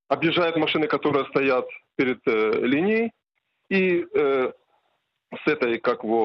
объезжает машины, которые стоят перед линией, и с этой,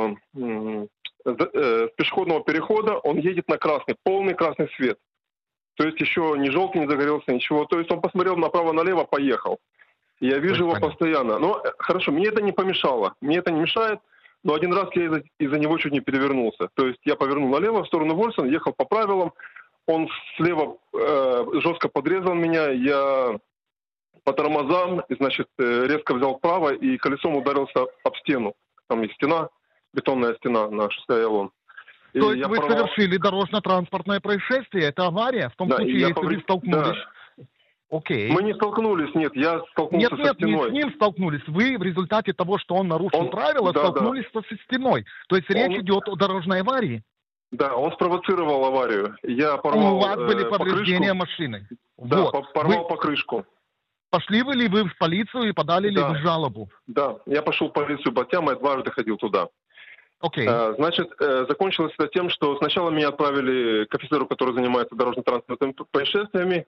с пешеходного перехода он едет на красный, полный красный свет. То есть еще ни желтый не загорелся, ничего. То есть он посмотрел направо-налево, поехал. Я вижу его постоянно. Но хорошо, мне это не помешало. Мне это не мешает, но один раз я из-за него чуть не перевернулся. То есть я повернул налево, в сторону Вольсона, ехал по правилам. Он слева жестко подрезал меня, я по тормозам, значит, резко взял вправо и колесом ударился об стену. Там есть стена, бетонная стена на шоссе Айлон. То есть вы совершили дорожно-транспортное происшествие? Это авария? В том случае, если вы столкнулись? Да. Окей. Мы не столкнулись, нет, я столкнулся со стеной. Нет, не с ним столкнулись. Вы в результате того, что он нарушил правила, столкнулись со стеной. То есть речь идет о дорожной аварии? Да, он спровоцировал аварию. Я порвал у вас были повреждения машины? Да, вот. Порвал покрышку. Пошли ли вы в полицию и подали ли вы жалобу? Да, я пошел в полицию Батяма, я дважды ходил туда. Окей. Значит, закончилось это тем, что сначала меня отправили к офицеру, который занимается дорожно-транспортными происшествиями.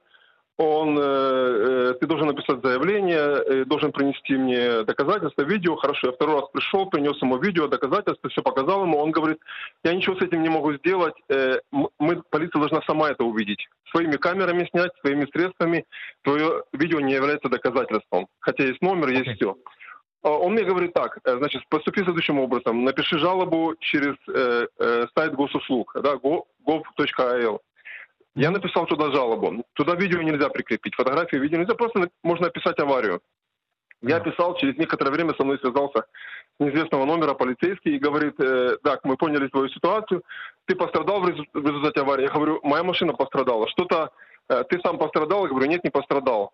Ты должен написать заявление, должен принести мне доказательства, видео. Хорошо, я второй раз пришел, принес ему видео, доказательства, все показал ему. Он говорит, я ничего с этим не могу сделать, полиция должна сама это увидеть. Своими камерами снять, своими средствами. Твое видео не является доказательством. Хотя есть номер, есть все. Он мне говорит так, значит, поступи следующим образом. Напиши жалобу через сайт госуслуг, да, gov.il. Я написал туда жалобу. Туда видео нельзя прикрепить, фотографии, видео нельзя, просто можно описать аварию. Я писал, через некоторое время со мной связался с неизвестного номера полицейский и говорит, так, мы поняли твою ситуацию, ты пострадал в результате аварии? Я говорю, моя машина пострадала. Что-то, ты сам пострадал? Я говорю, нет, не пострадал.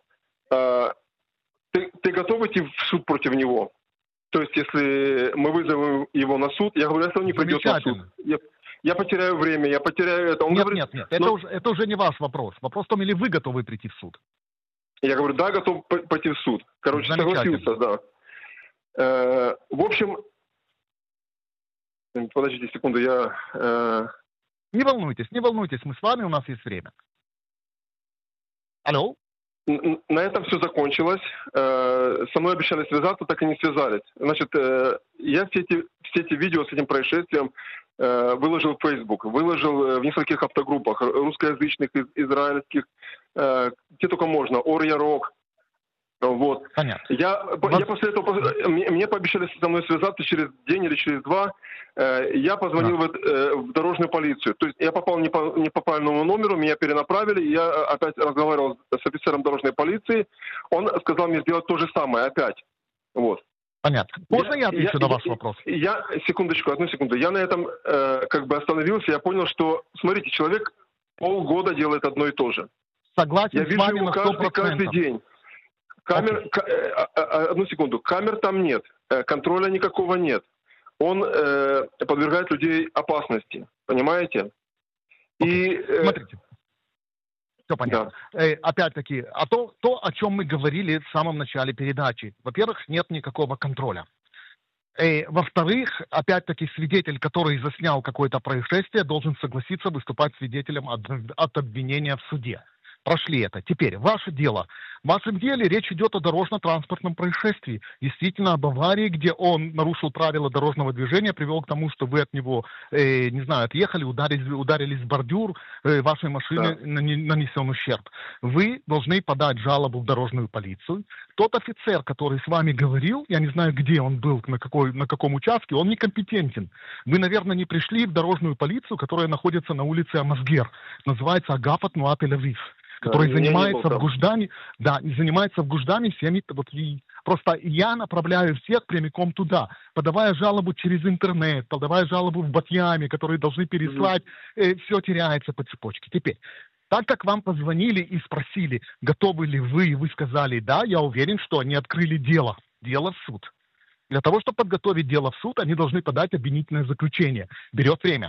Ты готов идти в суд против него? То есть, если мы вызовем его на суд, я говорю, если он не придет на суд, я потеряю время, я потеряю это. Он нет, это уже не ваш вопрос. Вопрос в том, или вы готовы прийти в суд? Я говорю, да, готов пойти в суд. Короче, согласился, да. В общем, подождите секунду, Не волнуйтесь, мы с вами, у нас есть время. Алло? На этом все закончилось. Со мной обещали связаться, так и не связались. Значит, я все эти видео с этим происшествием выложил в Facebook, выложил в нескольких автогруппах, русскоязычных, израильских, где только можно, Ор-Ярок. Вот. Понятно. Я после этого, мне пообещали со мной связаться через день или через два. Я позвонил в дорожную полицию. То есть я попал не по правильному номеру, меня перенаправили. Я опять разговаривал с офицером дорожной полиции. Он сказал мне сделать то же самое опять. Вот. Понятно. Можно я отвечу на ваш вопрос? Одну секунду. Я на этом остановился. Я понял, что, смотрите, человек полгода делает одно и то же. Согласен я с вами на 100%. каждый день. Одну секунду. Камер там нет. Контроля никакого нет. Он подвергает людей опасности. Понимаете? И смотрите. Все понятно. Да. Опять-таки, то, о чем мы говорили в самом начале передачи. Во-первых, нет никакого контроля. Во-вторых, опять-таки, свидетель, который заснял какое-то происшествие, должен согласиться выступать свидетелем от обвинения в суде. Прошли это. Теперь, ваше дело. В вашем деле речь идет о дорожно-транспортном происшествии. Действительно, об аварии, где он нарушил правила дорожного движения, привел к тому, что вы от него, отъехали, ударились в бордюр, вашей машине нанесен ущерб. Вы должны подать жалобу в дорожную полицию. Тот офицер, который с вами говорил, я не знаю, где он был, на каком участке, он некомпетентен. Вы, наверное, не пришли в дорожную полицию, которая находится на улице Амазгер. Называется Агаф ат-Нуа Тель-Авив. Который занимается в Гуждане всеми. Просто я направляю всех прямиком туда, подавая жалобу через интернет, подавая жалобу в Батьяме, которые должны переслать, все теряется по цепочке. Теперь, так как вам позвонили и спросили, готовы ли вы сказали, да, я уверен, что они открыли дело в суд. Для того, чтобы подготовить дело в суд, они должны подать обвинительное заключение. Берет время.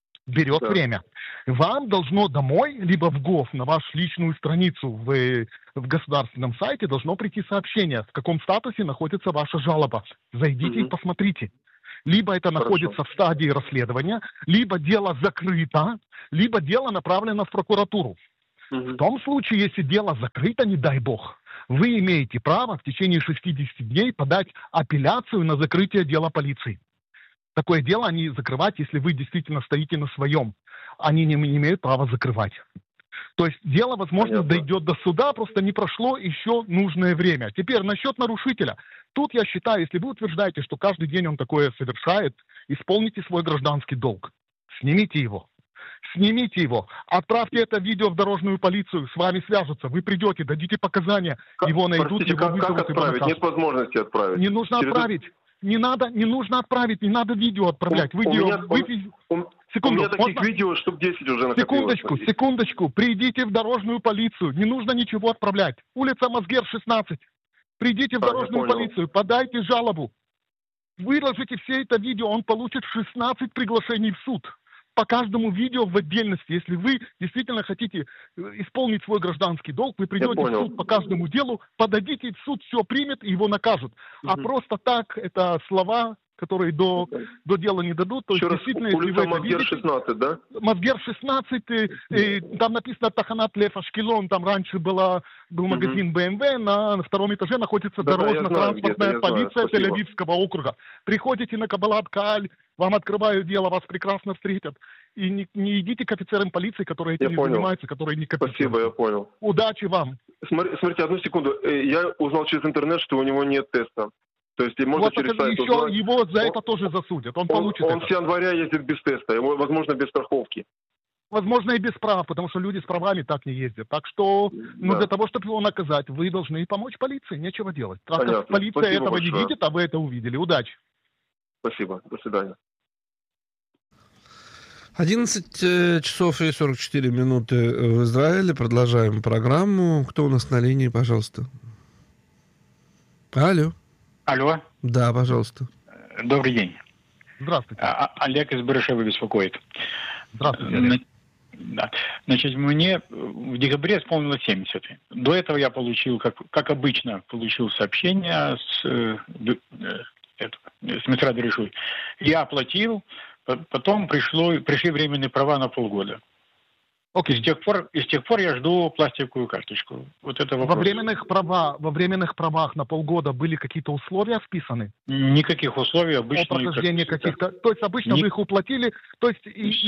Вам должно домой, либо в ГОВ, на вашу личную страницу в государственном сайте должно прийти сообщение, в каком статусе находится ваша жалоба. Зайдите и посмотрите. Либо это находится в стадии расследования, либо дело закрыто, либо дело направлено в прокуратуру. В том случае, если дело закрыто, не дай бог, вы имеете право в течение 60 дней подать апелляцию на закрытие дела полиции. Такое дело они закрывать, если вы действительно стоите на своем. Они не имеют права закрывать. То есть дело, возможно, дойдет до суда, просто не прошло еще нужное время. Теперь насчет нарушителя. Тут я считаю, если вы утверждаете, что каждый день он такое совершает, исполните свой гражданский долг. Снимите его. Снимите его. Отправьте это видео в дорожную полицию, с вами свяжутся. Вы придете, дадите показания, его найдут, простите, его вызовут, как отправить? Нет возможности отправить. Не нужно отправить. Не нужно отправить, не надо видео отправлять. Секунду, у меня таких видео штук 10 уже накопилось. Секундочку. Придите в дорожную полицию. Не нужно ничего отправлять. Улица Мазгер, 16. Придите в дорожную полицию, подайте жалобу. Выложите все это видео, он получит 16 приглашений в суд. По каждому видео в отдельности. Если вы действительно хотите исполнить свой гражданский долг, вы придете в суд по каждому делу, подадите в суд, все примет и его накажут. А просто так, это слова, которые до дела не дадут. То есть, действительно, если вы это видите... 16, да? Мазгер 16, там написано Таханат Лев Ашкелон, там раньше был магазин BMW, на втором этаже находится дорожно-транспортная полиция Тель-Авивского округа. Приходите на Кабалат Кааль, вам открывают дело, вас прекрасно встретят. И не идите к офицерам полиции, которые этим не занимаются, которые не копируют. Спасибо, я понял. Удачи вам. Смотрите, одну секунду. Я узнал через интернет, что у него нет теста. То есть можно вот через сайт еще узнать. Его за это тоже засудят. Он получит он с января ездит без теста, его, возможно, без страховки. Возможно, и без прав, потому что люди с правами так не ездят. Так что для того, чтобы его наказать, вы должны помочь полиции. Нечего делать. Так как полиция Спасибо этого большое. Не видит, а вы это увидели. Удачи. Спасибо. До свидания. 11 часов и 44 минуты в Израиле. Продолжаем программу. Кто у нас на линии, пожалуйста? Алло. Да, пожалуйста. Добрый день. Здравствуйте. Олег из Барышева беспокоит. Здравствуйте, Олег. Да. Значит, мне в декабре исполнилось 70. До этого я получил, как обычно, сообщение с Мисрат Решуй. Я оплатил, потом пришли временные права на полгода. Okay. И с тех пор я жду пластиковую карточку. Вот это вопрос. Во временных правах на полгода были какие-то условия вписаны? Никаких условий обычно. Прохождение каких-то. То есть обычно вы их уплатили, то есть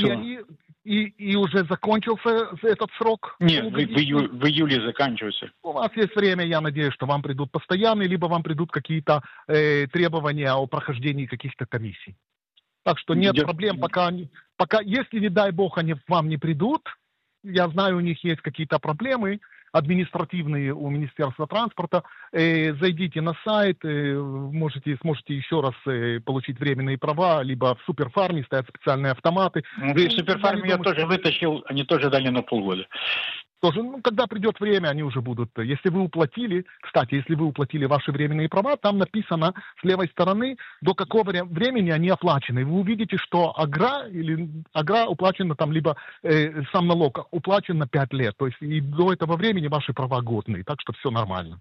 и уже закончился этот срок? Нет, в июле заканчивается. У вас есть время, я надеюсь, что вам придут постоянные, либо вам придут какие-то требования о прохождении каких-то комиссий. Так что нет проблем, пока, если, не дай бог, они вам не придут. Я знаю, у них есть какие-то проблемы административные у Министерства транспорта. Зайдите на сайт, сможете еще раз получить временные права, либо в Суперфарме стоят специальные автоматы. В Суперфарме я тоже вытащил, они тоже дали на полгода. Тоже, когда придет время, они уже будут. Если вы уплатили, кстати, если вы уплатили ваши временные права, там написано с левой стороны, до какого времени они оплачены. Вы увидите, что агра уплачена там, либо сам налог уплачен на 5 лет. То есть и до этого времени ваши права годные. Так что все нормально.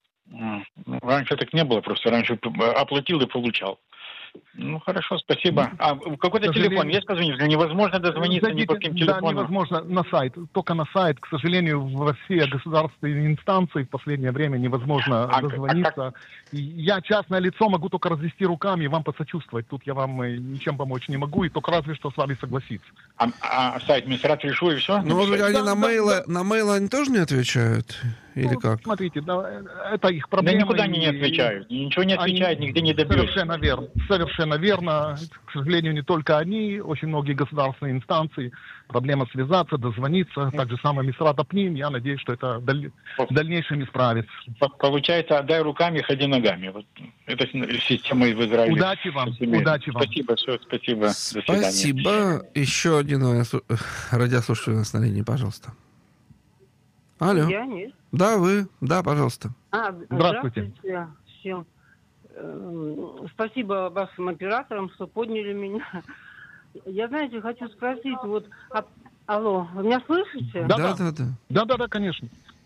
Раньше так не было, просто раньше оплатил и получал. Ну, хорошо, спасибо. А какой-то телефон есть, позвонить? Невозможно дозвониться ни по каким телефонам? Да, невозможно на сайт. Только на сайт. К сожалению, в России государственные инстанции в последнее время невозможно дозвониться. Я частное лицо, могу только развести руками и вам посочувствовать. Тут я вам ничем помочь не могу, и только разве что с вами согласиться. А сайт Мисрат Решу и все? Ну, они на мейлы они тоже не отвечают? Или как? Смотрите, это их проблема. Да никуда они не отвечают. Ничего не отвечают, нигде не добьешься. Совершенно верно. К сожалению, не только они, очень многие государственные инстанции. Проблема связаться, дозвониться. Так же самое Мисрат Апним. Я надеюсь, что это в дальнейшем исправится. Получается, отдай руками, ходи ногами. Вот это система в Израиле. Удачи вам. Удачи вам. Спасибо, все, спасибо. До свидания. Спасибо. Еще один радиослушатель у нас на линии, пожалуйста. Алло. Я нет. Да, вы. Да, пожалуйста. Здравствуйте всем. Спасибо вашим операторам, что подняли меня. Я, знаете, хочу спросить, вот... Алло, вы меня слышите? Да, конечно.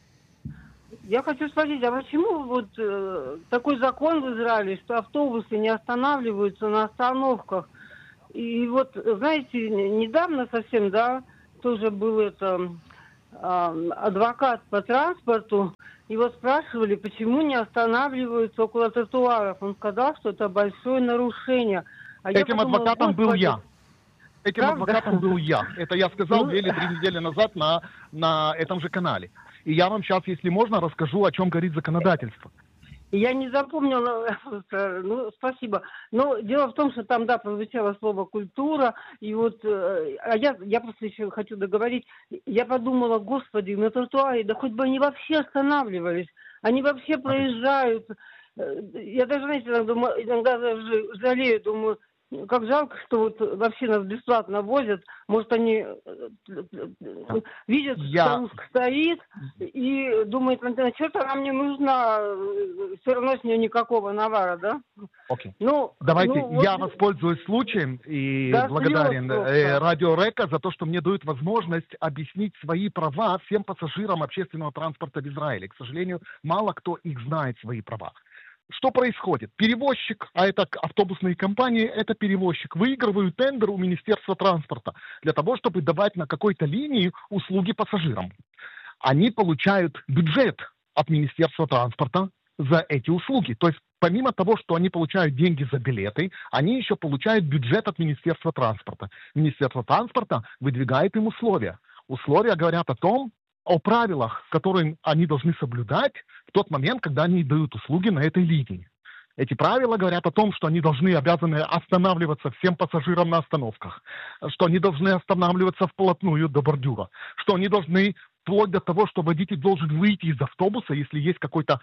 Я хочу спросить, а почему вот такой закон в Израиле, что автобусы не останавливаются на остановках? И вот, знаете, недавно совсем, тоже был адвокат по транспорту, Его спрашивали, почему не останавливаются около тротуаров. Он сказал, что это большое нарушение. А Этим адвокатом был я. Этим Правда? адвокатом был я. Это я сказал 2 или 3 недели назад на этом же канале. И я вам сейчас, если можно, расскажу, о чем говорит законодательство. Я не запомнила, ну, спасибо. Но дело в том, что там, да, прозвучало слово «культура», и вот, я просто еще хочу договорить, я подумала, господи, на тротуаре, да хоть бы они вообще останавливались, они вообще проезжают. Я даже, знаете, иногда жалею, думаю, как жалко, что вот вообще нас бесплатно возят. Может, они видят, что старушка стоит и думает, на черта она мне нужна, все равно с нее никакого навара, да? Окей. Давайте, я воспользуюсь случаем и благодарен Радио Река за то, что мне дают возможность объяснить свои права всем пассажирам общественного транспорта в Израиле. К сожалению, мало кто их знает, свои права. Что происходит? Перевозчик, а это автобусные компании, это перевозчик, выигрывают тендер у Министерства транспорта для того, чтобы давать на какой-то линии услуги пассажирам. Они получают бюджет от Министерства транспорта за эти услуги. То есть помимо того, что они получают деньги за билеты, они еще получают бюджет от Министерства транспорта. Министерство транспорта выдвигает им условия. Условия говорят о правилах, которые они должны соблюдать в тот момент, когда они дают услуги на этой линии. Эти правила говорят о том, что они обязаны останавливаться всем пассажирам на остановках, что они должны останавливаться вплотную до бордюра, что они должны, вплоть до того, что водитель должен выйти из автобуса, если есть какой-то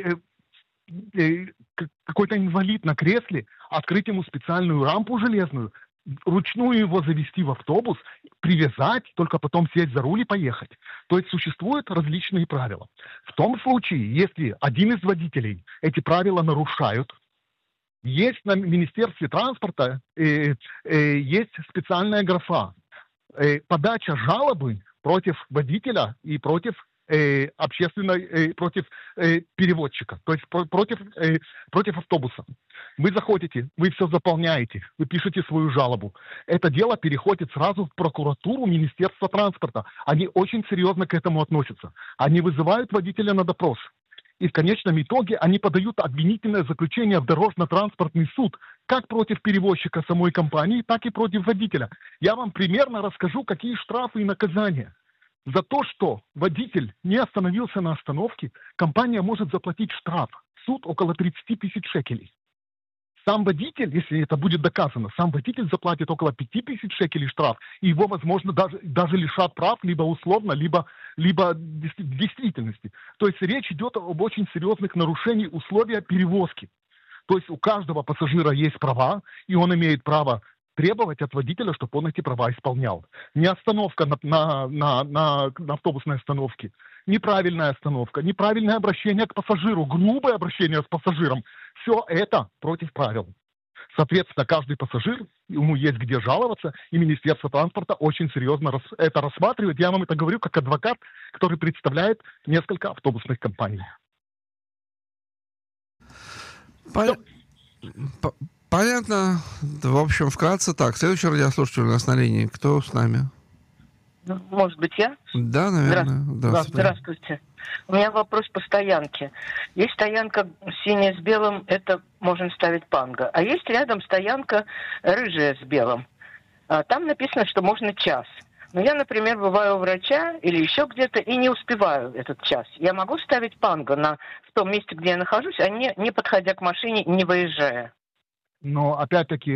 инвалид на кресле, открыть ему специальную рампу железную, ручную его завести в автобус, привязать, только потом сесть за руль и поехать. То есть существуют различные правила. В том случае, если один из водителей эти правила нарушают, есть на Министерстве транспорта есть специальная графа подача жалобы против водителя и против против перевозчика, то есть против автобуса. Вы заходите, вы все заполняете, вы пишете свою жалобу. Это дело переходит сразу в прокуратуру Министерства транспорта. Они очень серьезно к этому относятся. Они вызывают водителя на допрос. И в конечном итоге они подают обвинительное заключение в дорожно-транспортный суд как против перевозчика самой компании, так и против водителя. Я вам примерно расскажу, какие штрафы и наказания. За то, что водитель не остановился на остановке, компания может заплатить штраф. Суд около 30 тысяч шекелей. Сам водитель, если это будет доказано, сам водитель заплатит около 5 тысяч шекелей штраф, и его, возможно, даже лишат прав, либо условно, либо в действительности. То есть речь идет об очень серьезных нарушениях условия перевозки. То есть у каждого пассажира есть права, и он имеет право требовать от водителя, чтобы он эти права исполнял. Не остановка на автобусной остановке, неправильная остановка, неправильное обращение к пассажиру, грубое обращение с пассажиром. Все это против правил. Соответственно, каждый пассажир, ему есть где жаловаться, и Министерство транспорта очень серьезно это рассматривает. Я вам это говорю как адвокат, который представляет несколько автобусных компаний. Понятно. В общем, вкратце так. Следующий радиослушатель у нас на линии. Кто с нами? Может быть, я? Да, наверное. Здравствуйте. У меня вопрос по стоянке. Есть стоянка синяя с белым, это можно ставить панго. А есть рядом стоянка рыжая с белым. Там написано, что можно час. Но я, например, бываю у врача или еще где-то и не успеваю этот час. Я могу ставить панго в том месте, где я нахожусь, а не подходя к машине, не выезжая. Но опять-таки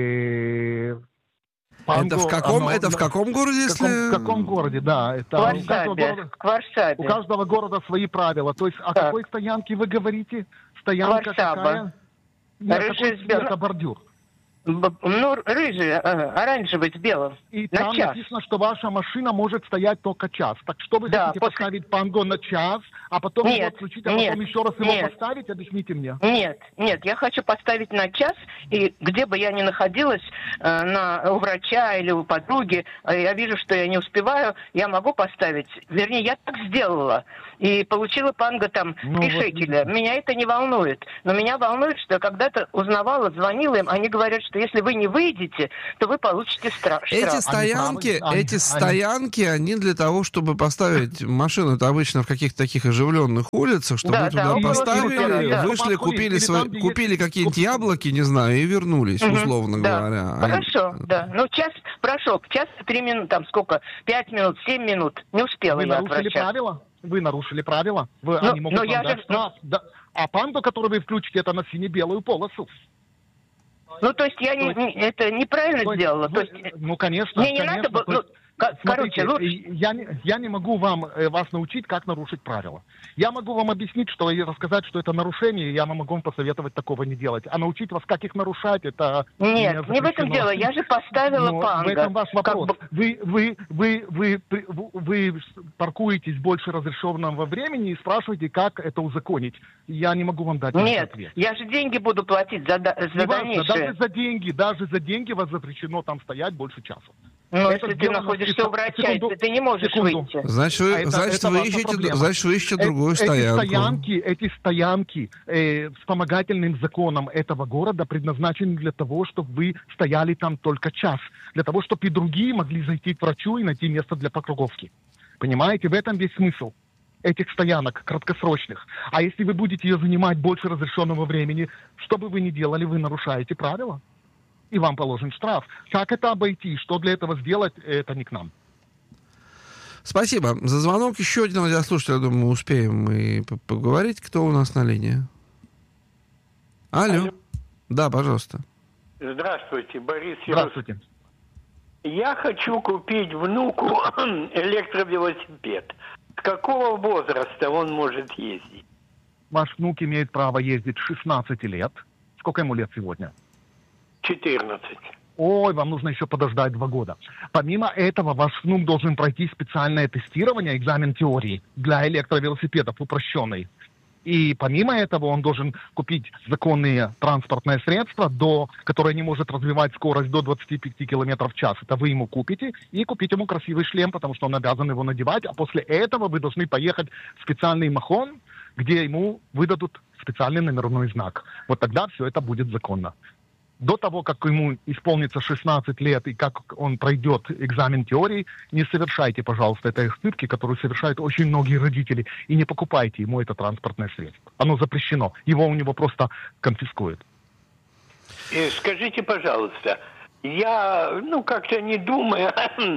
панго, это в каком городе? В каком городе, да. Это у каждого города свои правила. То есть о какой стоянке вы говорите? Стоянка какая? Это бордюр. Ну, рыжий, оранжевый с белым. И там написано, что ваша машина может стоять только час. Так что вы хотите поставить панго на час, а потом его отключить, а потом еще раз его поставить? Объясните мне. Нет, я хочу поставить на час, и где бы я ни находилась, у врача или у подруги, я вижу, что я не успеваю, я могу поставить. Вернее, я так сделала. И получила панго там 3 шекеля. Меня это не волнует. Но меня волнует, что я когда-то узнавала, звонила им, они говорят, что если вы не выйдете, то вы получите штраф. Эти стоянки, они для того, чтобы поставить машину, это обычно в каких-то таких оживленных улицах, чтобы вы туда поставили, вышли, купили какие-нибудь яблоки, не знаю, и вернулись, условно говоря. Хорошо, да. Ну, час прошел, час и 3 минуты, там сколько? 5 минут, 7 минут. Не успела я отвращаться. Вы нарушили правила. Они могут вам дать штраф. Да. А панду, которую вы включите, это на сине-белую полосу. Ну, то есть я это неправильно сделала? То есть, ну, конечно. Мне не надо было... Смотрите, я не могу вас научить, как нарушить правила. Я могу вам объяснить, и рассказать, что это нарушение, и я могу вам посоветовать такого не делать. А научить вас, как их нарушать, это... Нет, не в этом дело. Я же поставила панго. В этом ваш вопрос. Вы паркуетесь больше разрешенного времени и спрашиваете, как это узаконить. Я не могу вам дать ответ. Нет, я же деньги буду платить за дальнейшее. Даже за деньги вас запрещено там стоять больше часа. Но если ты находишься у врача, ты не можешь выйти. Значит, вы ищете другую стоянку. Эти стоянки вспомогательным законом этого города предназначены для того, чтобы вы стояли там только час. Для того, чтобы и другие могли зайти к врачу и найти место для парковки. Понимаете? В этом весь смысл этих стоянок краткосрочных. А если вы будете ее занимать больше разрешенного времени, что бы вы ни делали, вы нарушаете правила. И вам положен штраф. Как это обойти? Что для этого сделать? Это не к нам. Спасибо за звонок. Еще один радиослушатель, я думаю, успеем и поговорить. Кто у нас на линии? Алло. Да, пожалуйста. Здравствуйте, Борис. Здравствуйте. Я хочу купить внуку электровелосипед. С какого возраста он может ездить? Ваш внук имеет право ездить с 16 лет. Сколько ему лет сегодня? 14. Ой, вам нужно еще подождать 2 года. Помимо этого, ваш внук должен пройти специальное тестирование, экзамен теории для электровелосипедов упрощенный. И помимо этого он должен купить законные транспортные средства, которое не может развивать скорость до 25 км в час. Это вы ему купите, и купить ему красивый шлем, потому что он обязан его надевать. А после этого вы должны поехать в специальный махон, где ему выдадут специальный номерной знак. Вот тогда все это будет законно. До того, как ему исполнится 16 лет и как он пройдет экзамен теории, не совершайте, пожалуйста, этой ошибки, которую совершают очень многие родители, и не покупайте ему это транспортное средство. Оно запрещено. Его у него просто конфискуют. Скажите, пожалуйста, я, как-то не думая,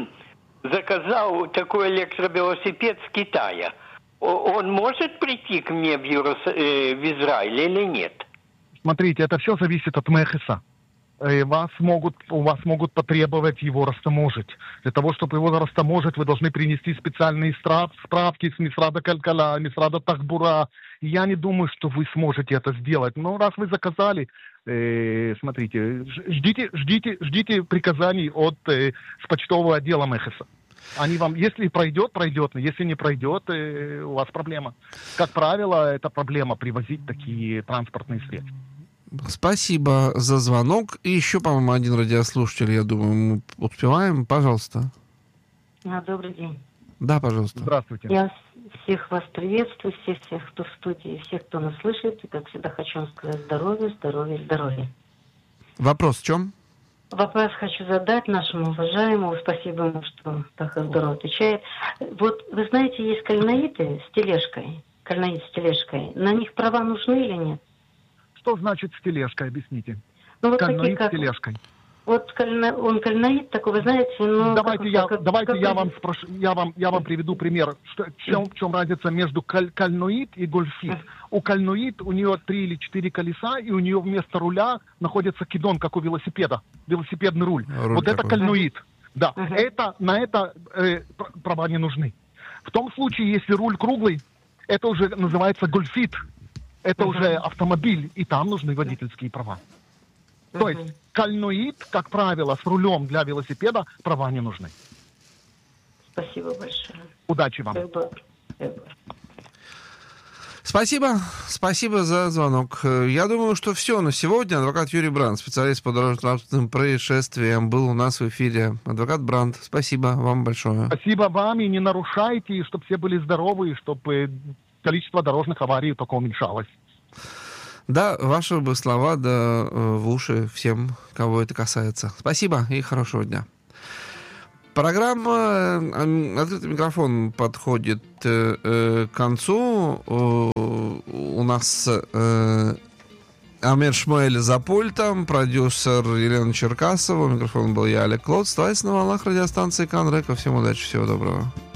заказал такой электровелосипед с Китая. Он может прийти к мне в Израиль или нет? Смотрите, это все зависит от МЭХСа. У вас могут потребовать его растаможить. Для того, чтобы его растаможить, вы должны принести специальные справки с Мисрада Калькала, Мисрада Тахбура. Я не думаю, что вы сможете это сделать. Но раз вы заказали, смотрите, ждите приказаний с почтового отдела МЭХСа. Они вам, если пройдет, но если не пройдет, у вас проблема. Как правило, это проблема привозить такие транспортные средства. Спасибо за звонок. И еще, по-моему, один радиослушатель, я думаю, мы успеваем. Пожалуйста. Добрый день. Да, пожалуйста. Здравствуйте. Я всех вас приветствую, всех, кто в студии, всех, кто нас слышит. И, как всегда, хочу вам сказать здоровья. Вопрос в чем? Вопрос хочу задать нашему уважаемому. Спасибо ему, что так здорово отвечает. Вот, вы знаете, есть кальнаиты с тележкой. Кальнаит с тележкой. На них права нужны или нет? Что значит с тележкой, объясните? Вот кальнаит с тележкой. Вот он кальнаит такой, вы знаете, Давайте я вам спрошу, я вам приведу пример. В чем разница между кальноид и гольфит? У кальноид у нее 3 или 4 колеса, и у нее вместо руля находится кидон, как у велосипеда. Велосипедный руль. Вот такой. Это кальноид. Да. На это права не нужны. В том случае, если руль круглый, это уже называется гольфит. Это уже автомобиль, и там нужны водительские права. То есть кальноид, как правило, с рулем для велосипеда права не нужны. Спасибо большое. Удачи вам. Спасибо за звонок. Я думаю, что все на сегодня. Адвокат Юрий Брандт, специалист по дорожно-транспортным происшествиям, был у нас в эфире. Адвокат Брандт, спасибо вам большое. Спасибо вам, и не нарушайте, и чтобы все были здоровы, и чтобы количество дорожных аварий только уменьшалось. Да, ваши бы слова да в уши всем, кого это касается. Спасибо и хорошего дня. Программа «Открытый микрофон» подходит к концу. У нас Амир Шмуэль за пультом, продюсер Елена Черкасова, микрофон был я, Олег Клод. Оставайтесь на волнах радиостанции Канрека. Всем удачи, всего доброго.